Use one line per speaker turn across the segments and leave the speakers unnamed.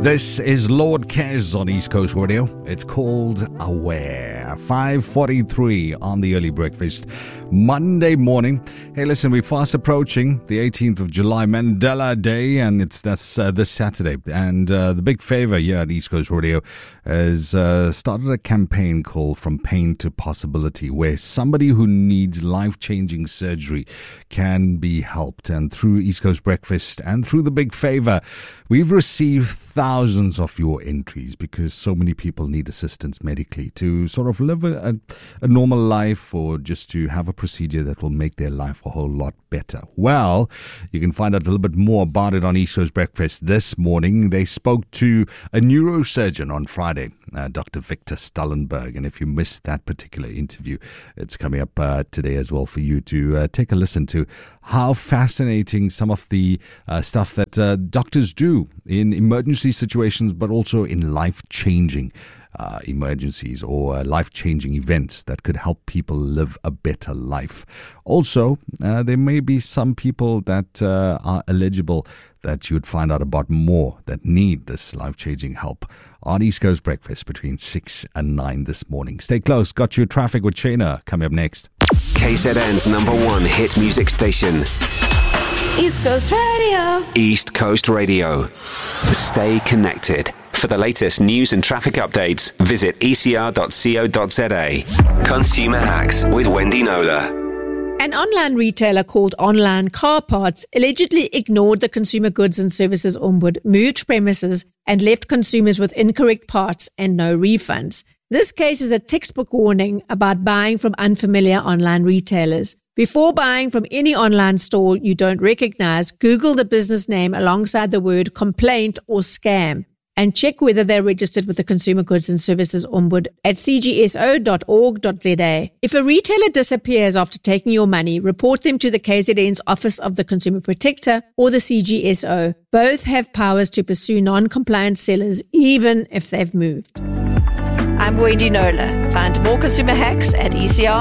This is Lord Kez on East Coast Radio. It's called Aware. 5:43 on the early breakfast, Monday morning. Hey, listen, we're fast approaching the 18th of July, Mandela Day, and that's this Saturday. And the big favor here at East Coast Radio has started a campaign called From Pain to Possibility, where somebody who needs life-changing surgery can be helped. And through East Coast Breakfast and through the big favor, we've received thousands of your entries because so many people need assistance medically to sort of live a normal life, or just to have a procedure that will make their life a whole lot better. Well, you can find out a little bit more about it on East Coast Breakfast this morning. They spoke to a neurosurgeon on Friday, Dr. Victor Stallenberg. And if you missed that particular interview, it's coming up today as well for you to take a listen to how fascinating some of the stuff that doctors do in emergency situations, but also in life-changing emergencies or life-changing events that could help people live a better life. Also, there may be some people that are eligible that you would find out about more that need this life-changing help on East Coast Breakfast between 6 and 9 this morning. Stay close. Got you traffic with Shayna coming up next.
KZN's #1 hit music station.
East Coast Radio.
East Coast Radio. Stay connected. For the latest news and traffic updates, visit ecr.co.za. Consumer Hacks with Wendy Nola.
An online retailer called Online Car Parts allegedly ignored the Consumer Goods and Services Ombud, moved premises, and left consumers with incorrect parts and no refunds. This case is a textbook warning about buying from unfamiliar online retailers. Before buying from any online store you don't recognize, Google the business name alongside the word complaint or scam, and check whether they're registered with the Consumer Goods and Services Ombud at cgso.org.za. If a retailer disappears after taking your money, report them to the KZN's Office of the Consumer Protector or the CGSO. Both have powers to pursue non-compliant sellers, even if they've moved. I'm Wendy Nola. Find more consumer hacks at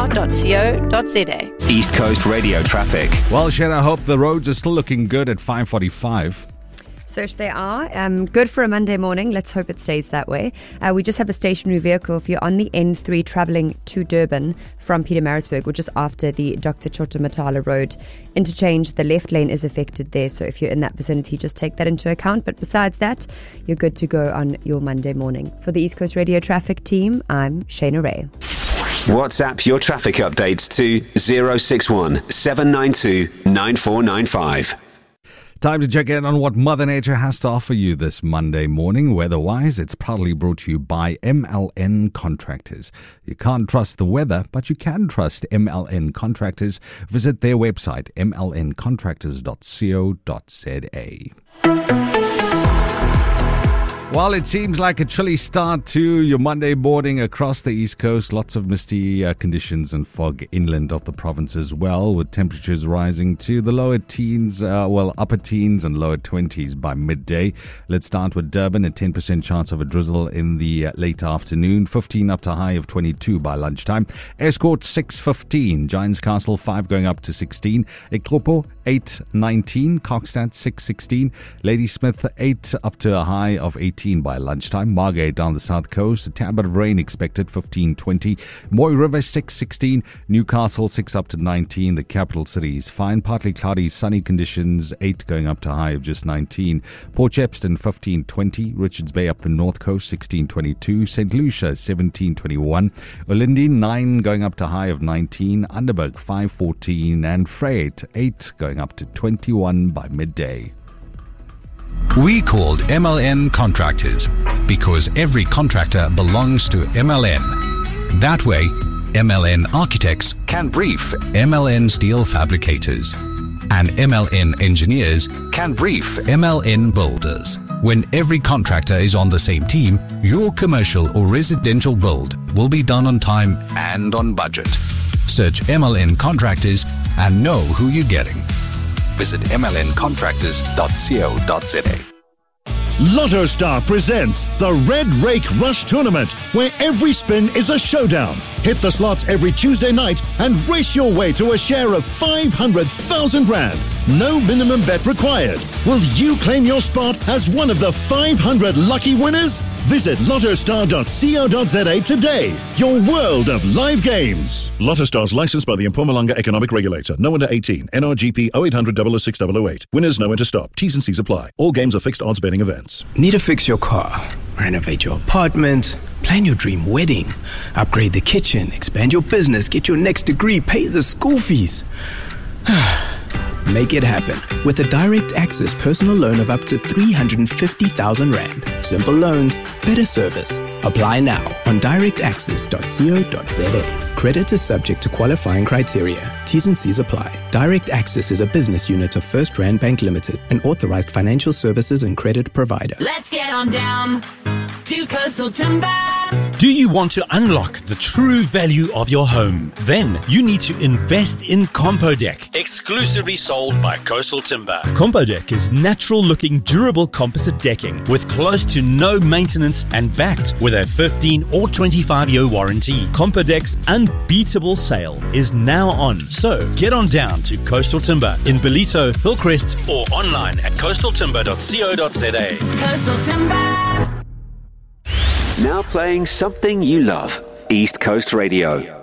ecr.co.za.
East Coast Radio traffic.
Well, Shanna, I hope the roads are still looking good at 5:45.
Search they are. Good for a Monday morning. Let's hope it stays that way. We just have a stationary vehicle if you're on the N3 travelling to Durban from Pietermaritzburg, or just after the Dr. Chota Matala Road interchange. The left lane is affected there, so if you're in that vicinity, just take that into account. But besides that, you're good to go on your Monday morning. For the East Coast Radio traffic team, I'm Shayna Ray.
WhatsApp your traffic updates to 061 792 9495.
Time to check in on what Mother Nature has to offer you this Monday morning. Weather-wise, it's proudly brought to you by MLN Contractors. You can't trust the weather, but you can trust MLN Contractors. Visit their website, mlncontractors.co.za. Well, it seems like a chilly start to your Monday morning across the East Coast. Lots of misty conditions and fog inland of the province as well, with temperatures rising to the lower teens, upper teens and lower 20s by midday. Let's start with Durban, a 10% chance of a drizzle in the late afternoon, 15 up to high of 22 by lunchtime. Escort 6:15, Giants Castle 5 going up to 16, Ekropo 8:19, Kokstad 6:16, Ladysmith 8 up to a high of 18 by lunchtime. Margate down the south coast, a tad bit of rain expected, 15:20. Moy River 6:16, Newcastle 6 up to 19. The capital city is fine, partly cloudy, sunny conditions, 8 going up to a high of just 19. Port Shepstone 15:20, Richards Bay up the north coast 16:22, St. Lucia 17:21, Ulindi 9 going up to a high of 19, Underberg 5:14, and Freight 8 going up to 21 by midday.
We called MLN Contractors because every contractor belongs to MLN. That way, MLN Architects can brief MLN Steel Fabricators, and MLN Engineers can brief MLN Builders. When every contractor is on the same team, your commercial or residential build will be done on time and on budget. Search MLN Contractors and know who you're getting. Visit mlncontractors.co.za.
Lotto Star presents the Red Rake Rush Tournament, where every spin is a showdown. Hit the slots every Tuesday night and race your way to a share of 500,000 Rand. No minimum bet required. Will you claim your spot as one of the 500 lucky winners? Visit lottostar.co.za today. Your world of live games. Lottostar's licensed by the Mpumalanga Economic Regulator. No under 18. NRGP 0800 006 008. Winners know when to stop. T's and C's apply. All games are fixed odds betting events.
Need to fix your car, renovate your apartment, plan your dream wedding, upgrade the kitchen, expand your business, get your next degree, pay the school fees. Make it happen with a direct access personal loan of up to 350,000 Rand. Simple loans, better service. Apply now on directaccess.co.za. Credit is subject to qualifying criteria. T's and C's apply. Direct Access is a business unit of First Rand Bank Limited, an authorized financial services and credit provider.
Let's get on down to Coastal Timber.
Do you want to unlock the true value of your home? Then you need to invest in Compodeck, exclusively sold by Coastal Timber. Compodeck is natural-looking, durable composite decking with close to no maintenance and backed with a 15 or 25-year warranty. Compodeck's unbeatable sale is now on. So get on down to Coastal Timber in Bellito, Hillcrest, or online at coastaltimber.co.za.
Coastal Timber.
Now playing something you love. East Coast Radio.